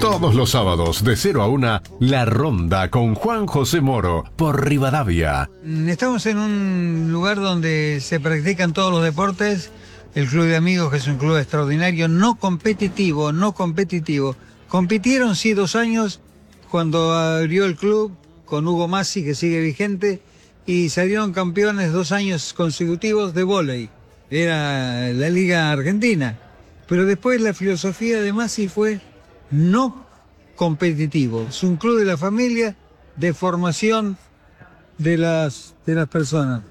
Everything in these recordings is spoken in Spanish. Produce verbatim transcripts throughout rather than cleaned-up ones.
Todos los sábados de cero a una, La Ronda con Juan José Moro por Rivadavia. Estamos en un lugar donde se practican todos los deportes. El Club de Amigos, que es un club extraordinario, no competitivo, no competitivo. Compitieron, sí, dos años cuando abrió el club con Hugo Masi, que sigue vigente, y salieron campeones dos años consecutivos de vóley. Era la Liga Argentina. Pero después la filosofía de Masi fue no competitivo. Es un club de la familia, de formación de las, de las personas.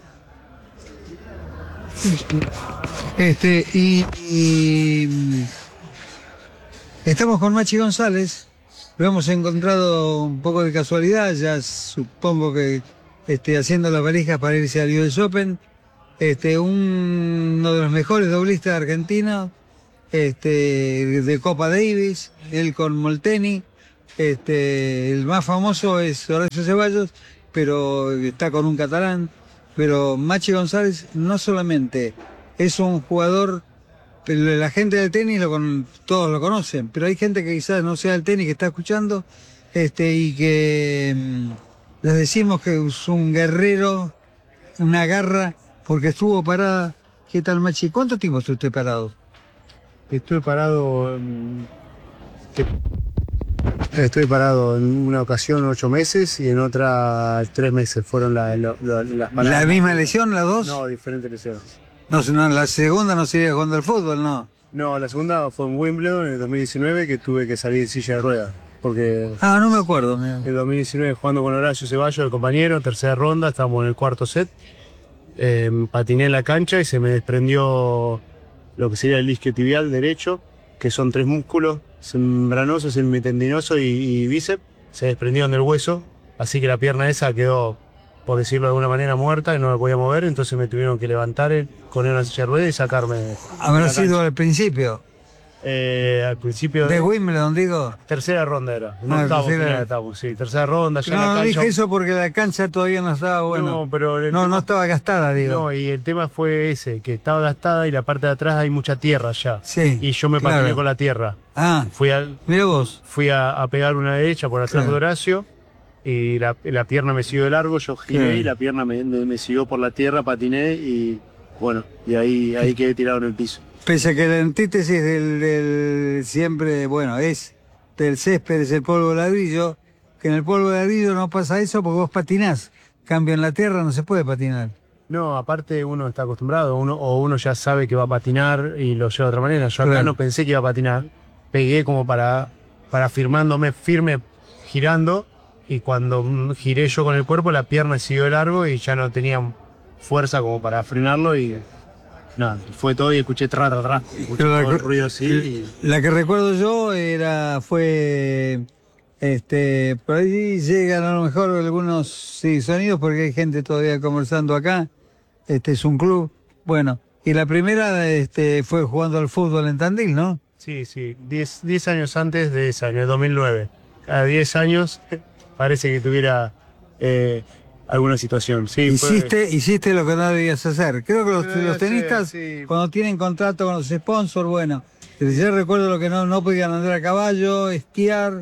Este, y, y estamos con Machi González. Lo hemos encontrado un poco de casualidad, ya supongo que este, haciendo las valijas para irse al U S Open. Este, un, uno de los mejores doblistas argentinos, este, de Copa Davis, él con Molteni. Este, el más famoso es Horacio Ceballos, pero está con un catalán. Pero Machi González no solamente es un jugador, la gente del tenis lo con, todos lo conocen, pero hay gente que quizás no sea del tenis que está escuchando, este, y que mmm, les decimos que es un guerrero, una garra, porque estuvo parada. ¿Qué tal, Machi? ¿Cuánto tiempo estuviste parado? Estuve parado, um, estuve parado en una ocasión ocho meses y en otra tres meses. Fueron la, la, la, las paradas. ¿La misma lesión, las dos? No, diferentes lesiones. No, no, la segunda no sería jugando al fútbol, ¿no? No, la segunda fue en Wimbledon en el dos mil diecinueve, que tuve que salir en silla de ruedas. Porque ah, no me acuerdo. En el dos mil diecinueve jugando con Horacio Ceballos, el compañero, tercera ronda, estábamos en el cuarto set. Eh, patiné en la cancha y se me desprendió lo que sería el isquiotibial derecho, que son tres músculos, membranoso, semitendinoso y, y bíceps. Se desprendieron del hueso, así que la pierna esa quedó, por decirlo de alguna manera, muerta y no la podía mover, entonces me tuvieron que levantar con una silla de ruedas y sacarme. ¿Habrá sido al principio? Eh, al principio de, de Wimbledon, digo. Tercera ronda era. No, no estamos, tercera... estamos, sí, tercera ronda. Ya no, la cancha... no dije eso porque la cancha todavía no estaba bueno. No, pero no, tema... no estaba gastada, digo. No, y el tema fue ese, que estaba gastada y la parte de atrás hay mucha tierra ya. Sí. Y yo me claro. patiné con la tierra. Ah. Fui al, mira vos. Fui a, a pegar una derecha por atrás claro. de Horacio y la, la pierna me siguió de largo, yo giré claro. y la pierna me, me siguió por la tierra, patiné y bueno, y ahí, ahí quedé tirado en el piso. Pese a que la antítesis del, del siempre, bueno, es del césped, es el polvo de ladrillo, que en el polvo de ladrillo no pasa eso porque vos patinás. Cambio en la tierra no se puede patinar. No, aparte uno está acostumbrado, uno o uno ya sabe que va a patinar y lo lleva de otra manera. Yo acá claro. no pensé que iba a patinar, pegué como para, para firmándome firme, girando, y cuando giré yo con el cuerpo la pierna siguió de largo y ya no tenía fuerza como para frenarlo y... Nada, fue todo y escuché tra, tra, tra. Escuché la, todo el ruido así. Y... La que recuerdo yo era, fue, este, por ahí llegan a lo mejor algunos sí, sonidos porque hay gente todavía conversando acá. Este es un club. Bueno, y la primera este, fue jugando al fútbol en Tandil, ¿no? Sí, sí, diez años antes de ese año, dos mil nueve. Cada diez años parece que tuviera... Eh, alguna situación, sí. Hiciste, fue... hiciste lo que no debías hacer. Creo que los, sí, los tenistas, sí. cuando tienen contrato con los sponsors, bueno, yo recuerdo lo que no, no podían andar a caballo, esquiar,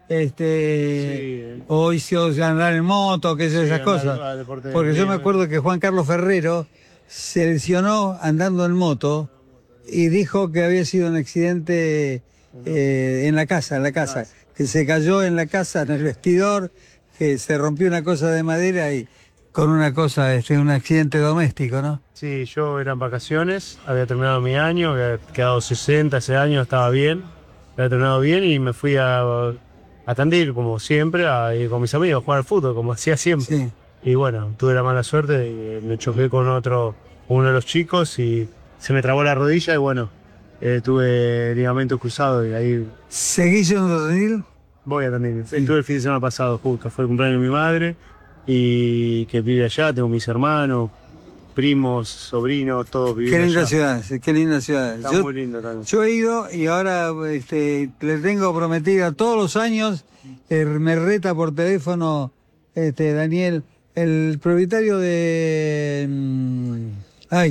este, sí. o hicieron andar en moto, qué sé sí, esas cosas. Porque yo me acuerdo que Juan Carlos Ferrero se lesionó andando en moto y dijo que había sido un accidente eh, en la casa, en la casa, que se cayó en la casa, en el vestidor, que se rompió una cosa de madera y con una cosa, este, un accidente doméstico, ¿no? Sí, yo era en vacaciones, había terminado mi año, había quedado sesenta ese año, estaba bien, había terminado bien y me fui a, a Tandil, como siempre, a ir con mis amigos a jugar al fútbol, como hacía siempre. Sí. Y bueno, tuve la mala suerte de me choqué con otro, uno de los chicos y se me trabó la rodilla y bueno, eh, tuve ligamento cruzado y ahí... ¿Seguís en Tandil? Voy a Tandil. Sí. Estuve el fin de semana pasado, justo. Fue el cumpleaños de mi madre y que vive allá. Tengo mis hermanos, primos, sobrinos, todos viven allá. Qué linda ciudad, qué linda ciudad. Está yo, muy lindo también. Yo he ido y ahora este, le tengo prometida todos los años, eh, me reta por teléfono este, Daniel, el propietario de... Mmm, ay,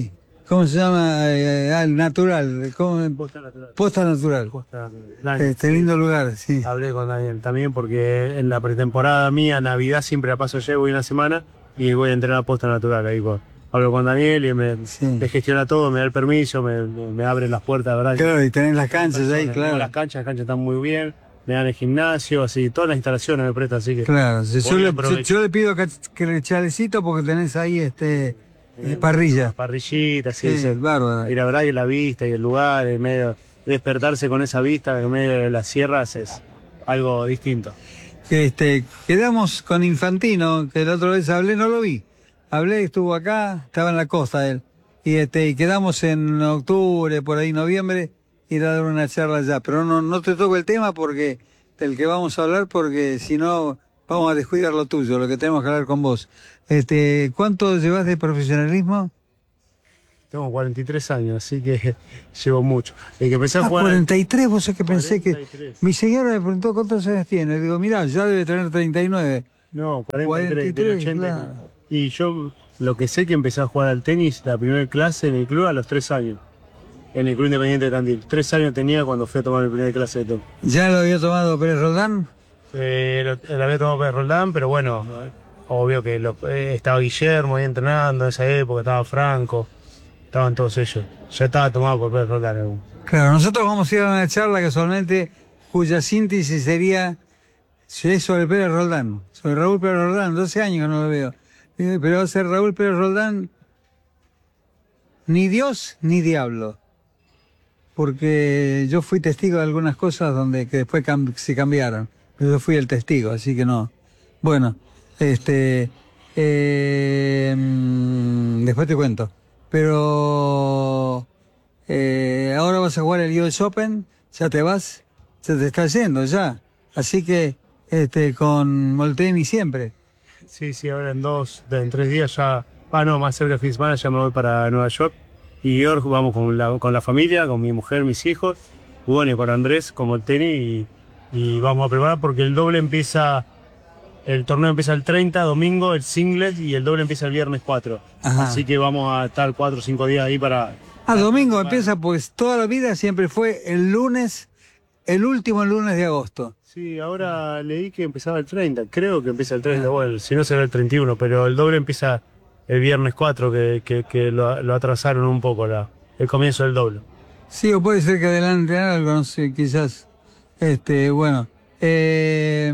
¿Cómo se llama? Eh, ah, el natural. ¿Cómo? Posta Natural. Posta Natural. Posta Natural. Este lindo lugar, sí. Hablé con Daniel también porque en la pretemporada mía, Navidad, siempre la paso allá, voy una semana y voy a entrenar a Posta Natural ahí. Pues. Hablo con Daniel y me, Sí. me gestiona todo, me da el permiso, me, me, me abren las puertas, ¿verdad? Claro, y tenés las canchas ahí, Tengo claro. Las canchas, las canchas están muy bien, me dan el gimnasio, así, todas las instalaciones me prestan, así que... Claro, yo, voy a le, yo, aprovechar. yo le pido que, que le chalecito porque tenés ahí este eh, parrilla. Parrillitas, sí, Sí, sí. bárbaro. Y la verdad que la vista y el lugar, en medio, despertarse con esa vista en medio de las sierras es algo distinto. Este, quedamos con Infantino, que la otra vez hablé, no lo vi. Hablé, estuvo acá, estaba en la costa él. Y este, y quedamos en octubre, por ahí noviembre, ir a dar una charla allá. Pero no, no te toco el tema porque del que vamos a hablar, porque si no vamos a descuidar lo tuyo, lo que tenemos que hablar con vos. Este, ¿cuánto llevas de profesionalismo? Tengo cuarenta y tres años, así que llevo mucho. El que empecé a Ah, jugar... cuarenta y tres, vos sabés que pensé que... cuarenta y tres. Mi señora me preguntó cuántos años tiene. Digo, mirá, ya debe tener treinta y nueve. No, cuarenta y tres, cuarenta y tres, del ochenta. claro. Y yo lo que sé que empecé a jugar al tenis, la primera clase en el club a los tres años. En el Club Independiente de Tandil. Tres años tenía cuando fui a tomar mi primera clase de tenis. ¿Ya lo había tomado Pérez Roldán? Eh, lo, lo había tomado Pérez Roldán, pero bueno, obvio que lo, eh, estaba Guillermo ahí entrenando en esa época, estaba Franco, estaban todos ellos. Ya estaba tomado por Pérez Roldán. Claro, nosotros vamos a ir a una charla casualmente cuya síntesis sería es sobre Pérez Roldán, sobre Raúl Pérez Roldán, doce años que no lo veo. Pero va a ser Raúl Pérez Roldán ni Dios ni diablo. Porque yo fui testigo de algunas cosas donde que después cam se cambiaron. Pero yo fui el testigo, así que no. Bueno, este eh, después te cuento. Pero eh, ahora vas a jugar el U S Open, ya te vas, se te está yendo ya. Así que este con Molteni siempre. Sí, sí, ahora en dos, en tres días ya, ah no, más cerca de fin de semana ya me voy para Nueva York. Y ahora vamos con la, con la familia, con mi mujer, mis hijos, y bueno, y con Andrés, como el tenis, y, y vamos a preparar porque el doble empieza, el torneo empieza el treinta, domingo, el singlet, y el doble empieza el viernes cuatro. Ajá. Así que vamos a estar cuatro o cinco días ahí para... Ah, domingo empieza, pues toda la vida siempre fue el lunes, el último lunes de agosto. Sí, ahora leí que empezaba el treinta, creo que empieza el treinta, bueno, si no será el treinta y uno, pero el doble empieza el viernes cuatro, que, que, que lo, lo atrasaron un poco la, el comienzo del doble. Sí, o puede ser que adelante algo, no sé, quizás. Este, bueno. Eh,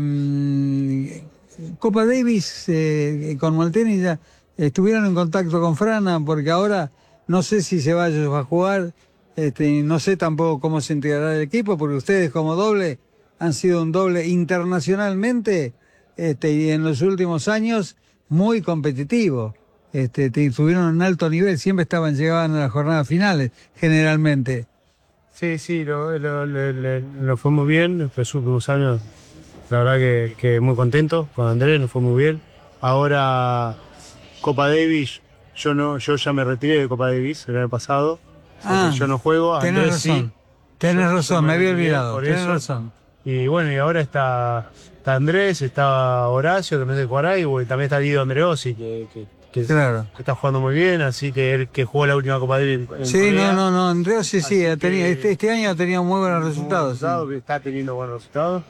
Copa Davis eh, con Molteni ya estuvieron en contacto con Frana, porque ahora no sé si Ceballos va a jugar, este, no sé tampoco cómo se integrará el equipo, porque ustedes como doble han sido un doble internacionalmente este, y en los últimos años muy competitivo. Este, tuvieron un alto nivel, siempre estaban, llegaban a las jornadas finales, generalmente. Sí, sí, lo, lo, lo, lo, lo fue muy bien, los últimos años, la verdad que, que muy contento con Andrés, nos fue muy bien. Ahora, Copa Davis, yo no, yo ya me retiré de Copa Davis el año pasado, Ah, yo no juego, tenés Andrés razón, sí. tenés Yo- razón, yo me había retiré olvidado, por tenés eso. razón. Y bueno, y ahora está, está Andrés, está Horacio, que no es de Cuaray, y también está Guido Andreossi, que, que, que, Claro. que está jugando muy bien, así que él que jugó la última Copa Davis en, en Sí, Corea. no, no, no, Andrés sí, sí, Así tenía, que- este, este año ha tenido muy buenos Muy resultados. buenos resultados, está teniendo buenos resultados.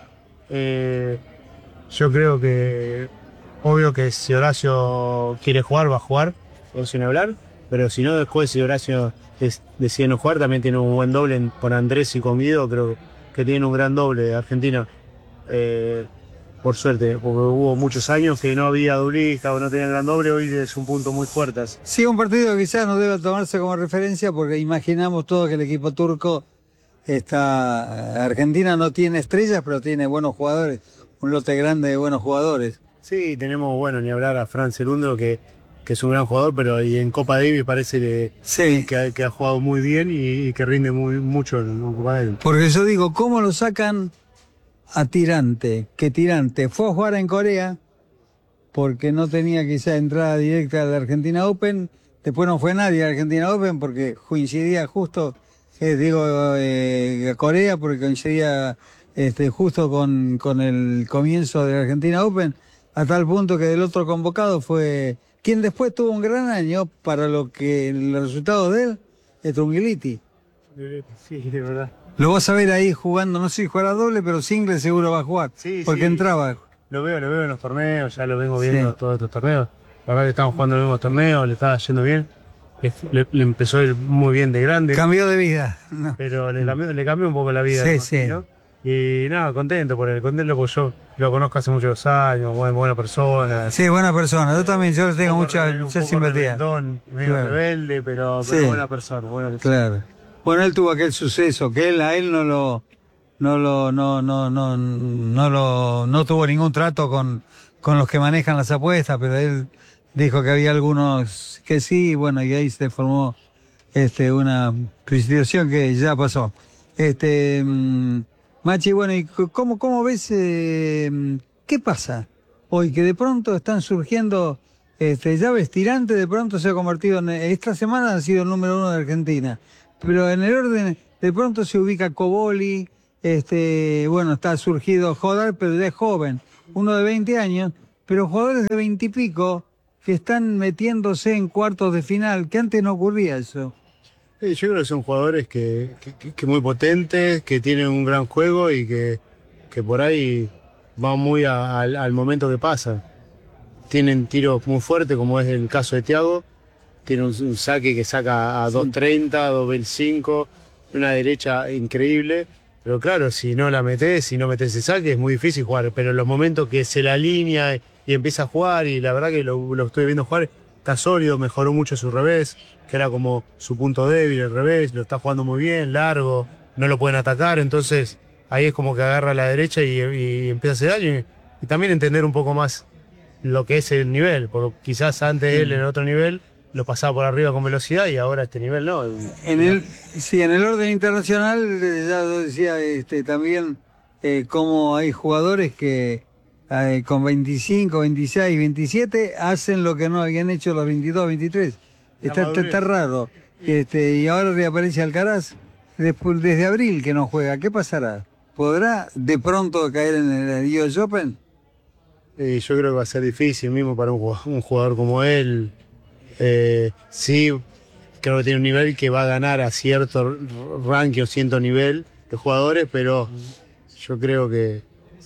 Eh, yo creo que, obvio que si Horacio quiere jugar, va a jugar, por sin hablar, pero si no, después si Horacio es- decide no jugar, también tiene un buen doble en- con Andrés y con Guido, creo que tiene un gran doble de Argentina. Eh, por suerte, porque hubo muchos años que no había duelista o no tenía gran doble, hoy es un punto muy fuerte. Sí. Sí, un partido que quizás no debe tomarse como referencia porque imaginamos todos que el equipo turco está... Argentina no tiene estrellas, pero tiene buenos jugadores, un lote grande de buenos jugadores. Sí, tenemos, bueno, ni hablar a Fran Cerúndolo, que, que es un gran jugador, pero y en Copa Davis parece que, Sí. que, ha, que ha jugado muy bien y, y que rinde muy, mucho en Copa Davis. Porque yo digo, ¿cómo lo sacan a Tirante? Que Tirante fue a jugar en Corea porque no tenía quizá entrada directa a la Argentina Open. Después no fue nadie a la Argentina Open porque coincidía justo, eh, digo, eh, a Corea porque coincidía este, justo con, con el comienzo de la Argentina Open. a tal punto que el otro convocado fue quien después tuvo un gran año para lo que el resultado de él es Trungelliti. Sí, de verdad. Lo vas a ver ahí jugando, no sé si jugará doble, pero single seguro va a jugar, Sí, porque sí. entraba. Lo veo, lo veo en los torneos, ya lo vengo viendo Sí. todos estos torneos. La verdad que estamos jugando en los mismos torneos, le estaba yendo bien. Le, le empezó a ir muy bien de grande. Cambió de vida. No. Pero le cambió, le cambió un poco la vida. Sí, ¿no? sí. ¿No? Y nada, contento por él, contento porque yo lo conozco hace muchos años, buena, buena persona. Sí, buena persona. Yo también, yo le tengo Un poco mucha, rebelde, mucha un poco simpatía. rebeldón, medio Claro. rebelde, pero, Sí. pero buena persona, buena persona. Claro. Bueno, él tuvo aquel suceso que él a él no lo no lo no no no no lo no tuvo ningún trato con con los que manejan las apuestas, pero él dijo que había algunos que sí, y bueno, y ahí se formó este una situación que ya pasó. Este mm, Machi, bueno, ¿y c- cómo cómo ves eh, qué pasa hoy que de pronto están surgiendo este llaves tirantes, de pronto se ha convertido en esta semana ha sido el número uno de Argentina? Pero en el orden, de pronto se ubica Coboli, este, bueno, está surgido Jodar, pero ya es joven, uno de veinte años, pero jugadores de veinte y pico que están metiéndose en cuartos de final, que antes no ocurría eso. Sí, yo creo que son jugadores que, que, que- que muy potentes, que tienen un gran juego y que, que por ahí van muy a- al, al momento que pasa. Tienen tiros muy fuertes, como es el caso de Thiago. Tiene un, un saque que saca a dos treinta, dos veinticinco, una derecha increíble. Pero claro, si no la metés, si no metés ese saque, es muy difícil jugar. Pero en los momentos que se la alinea y, y empieza a jugar, y la verdad que lo, lo estoy viendo jugar, está sólido, mejoró mucho su revés, que era como su punto débil, el revés, lo está jugando muy bien, largo, no lo pueden atacar, entonces ahí es como que agarra a la derecha y, y empieza a hacer daño. Y, y también entender un poco más lo que es el nivel, porque quizás antes él en otro nivel lo pasaba por arriba con velocidad y ahora este nivel no. En el, sí, en el orden internacional, eh, ya lo decía este, también eh, cómo hay jugadores que eh, con veinticinco, veintiséis, veintisiete hacen lo que no habían hecho los veintidós, veintitrés. La Está, está, madurez. está raro. Este, y ahora reaparece Alcaraz después, desde abril que no juega. ¿Qué pasará? ¿Podrá de pronto caer en el U S Open? Y yo creo que va a ser difícil mismo para un jugador, un jugador como él. Eh, sí, creo que tiene un nivel que va a ganar a cierto r- ranking o cierto nivel de jugadores, pero yo creo que,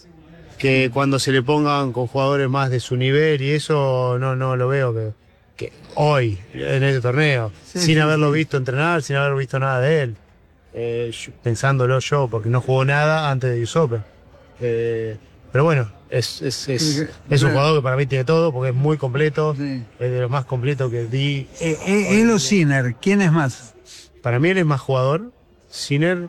que cuando se le pongan con jugadores más de su nivel y eso no, no lo veo que, que hoy, en este torneo, Sí, sin sí, haberlo sí. visto entrenar, sin haber visto nada de él. Eh, yo- pensándolo yo, porque no jugó nada antes de U S Open. Eh, pero bueno, es, es, es, es un jugador que para mí tiene todo, porque es muy completo, Sí. es de los más completos que vi. Eh, eh, él o Sinner, ¿quién es más? Para mí él es más jugador. Sinner,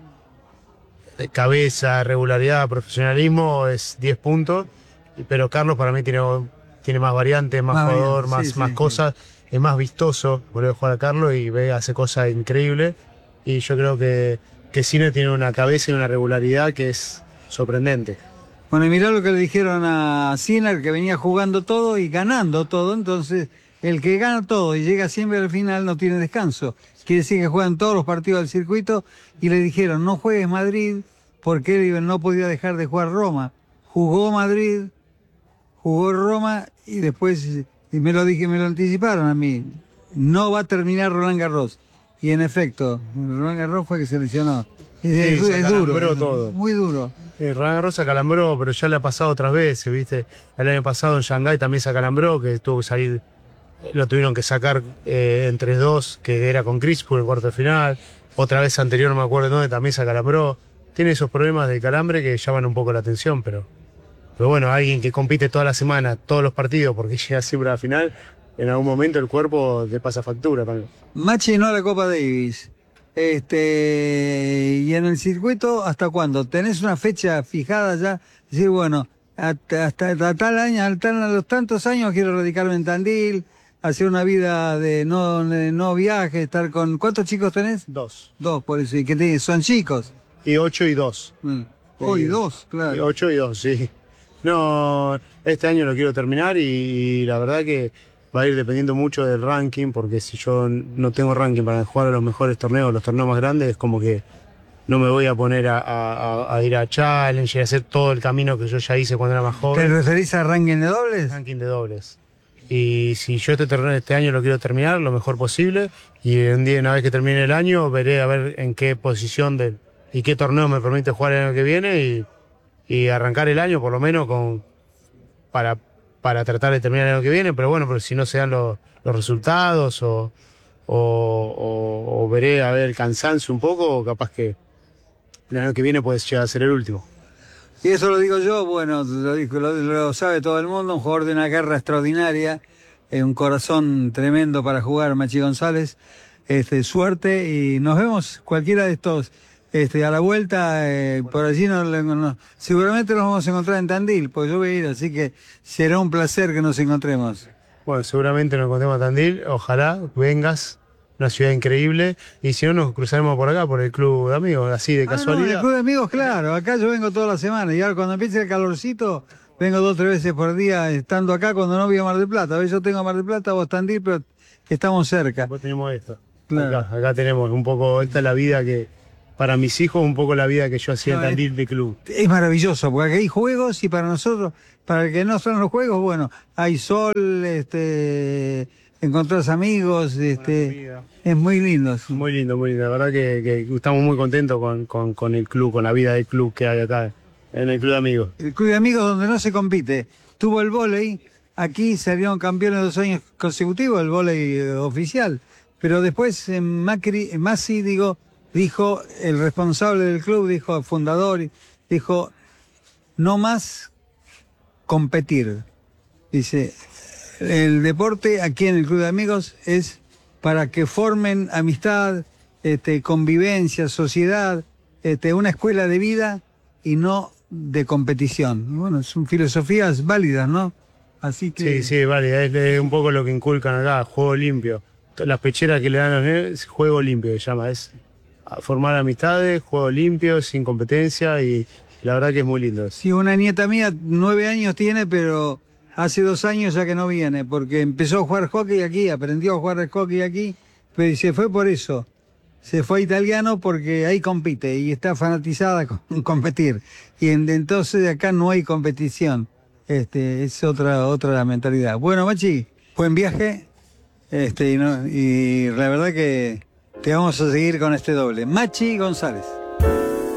de cabeza, regularidad, profesionalismo, es diez puntos. Pero Carlos para mí tiene, tiene más variantes, más, Más jugador, variantes, más, sí, más sí, cosas. Es más vistoso volver a jugar a Carlos y ve, hace cosas increíbles. Y yo creo que, que Sinner tiene una cabeza y una regularidad que es sorprendente. Bueno, y mirá lo que le dijeron a Sinner, que venía jugando todo y ganando todo, entonces el que gana todo y llega siempre al final no tiene descanso. Quiere decir que juegan todos los partidos del circuito y le dijeron no juegues Madrid porque él no podía dejar de jugar Roma. Jugó Madrid, jugó Roma y después, y me lo dije, me lo anticiparon a mí, no va a terminar Roland Garros. Y en efecto, Roland Garros fue que se lesionó. Es, es- se es duro, acalambró es todo. muy duro. Eh, Roland Garros se acalambró, pero ya le ha pasado otras veces, ¿viste? El año pasado en Shanghái también se acalambró, que tuvo que salir, lo tuvieron que sacar eh, entre dos, que era con Chris por el cuarto de final. Otra vez anterior, no me acuerdo dónde, también se acalambró. Tiene esos problemas de calambre que llaman un poco la atención, pero, pero bueno, alguien que compite toda la semana, todos los partidos, porque llega siempre a la final, en algún momento el cuerpo le pasa factura también. Machi no a la Copa Davis. Este, y en el circuito, ¿hasta cuándo? ¿Tenés una fecha fijada ya? Decir, bueno, hasta, hasta, hasta tal año, hasta a los tantos años quiero radicarme en Tandil, hacer una vida de no, de no viaje, estar con... ¿Cuántos chicos tenés? Dos. Dos, por eso. ¿Y qué tenés? ¿Son chicos? Y ocho y dos. Mm. Hoy Sí. dos, Y claro. ocho y dos, sí. No, este año lo quiero terminar y, y la verdad que va a ir dependiendo mucho del ranking, porque si yo no tengo ranking para jugar a los mejores torneos, los torneos más grandes, es como que no me voy a poner a, a, a ir a Challenge y a hacer todo el camino que yo ya hice cuando era más ¿Te joven. referís a ranking de dobles? Ranking de dobles. Y si yo este torneo este año lo quiero terminar lo mejor posible, y un día, una vez que termine el año, veré a ver en qué posición de, y qué torneo me permite jugar el año que viene, y, y arrancar el año por lo menos con para, para tratar de terminar el año que viene, pero bueno, pero si no se dan los, los resultados o, o, o, o veré a ver el cansancio un poco, o capaz que el año que viene puede llegar a ser el último. Y eso lo digo yo, bueno, lo, lo, lo sabe todo el mundo, un jugador de una guerra extraordinaria, eh, un corazón tremendo para jugar, Machi González. Este, suerte y nos vemos cualquiera de estos este, a la vuelta, eh, por allí no, no, seguramente nos vamos a encontrar en Tandil, porque yo voy a ir, así que será un placer que nos encontremos. Bueno, seguramente nos encontremos en Tandil, ojalá vengas. Una ciudad increíble, y si no nos cruzaremos por acá, por el club de amigos, así de Ah, casualidad. no, el club de amigos, claro, acá yo vengo toda la semana, y ahora cuando empiece el calorcito, vengo dos o tres veces por día estando acá cuando no voy a Mar del Plata. A veces yo tengo a Mar del Plata, vos Tandil, pero estamos cerca. Después tenemos esto. Claro. Acá, acá tenemos un poco, esta es la vida que, para mis hijos, un poco la vida que yo hacía No, en Tandil de club. Es maravilloso, porque aquí hay juegos y para nosotros, para el que no son los juegos, bueno, hay sol, este, encontrás amigos, este, es muy lindo. Muy lindo, muy lindo. La verdad que, que estamos muy contentos con, con, con el club, con la vida del club que hay acá, en el club de amigos. El club de amigos donde no se compite. Tuvo el vóley, aquí salieron campeones dos años consecutivos, el vóley eh, oficial. Pero después en Macri, en Masi, digo, dijo, el responsable del club, dijo, el fundador, dijo, no más competir. Dice, el deporte aquí en el club de amigos es para que formen amistad, este, convivencia, sociedad, este, una escuela de vida y no de competición. Bueno, son filosofías válidas, ¿no? Así que... Sí, sí, vale, es, es un poco lo que inculcan acá, juego limpio. Las pecheras que le dan a los nenes, juego limpio se llama, es formar amistades, juego limpio, sin competencia, y la verdad que es muy lindo. Sí, una nieta mía, nueve años tiene, pero hace dos años ya que no viene, porque empezó a jugar hockey aquí, aprendió a jugar el hockey aquí, pero se fue por eso. Se fue a Italiano porque ahí compite y está fanatizada con competir. Y en, entonces acá no hay competición. Este, es otra, otra mentalidad. Bueno, Machi, buen viaje. Este, y, no, y la verdad que te vamos a seguir con este doble. Machi González.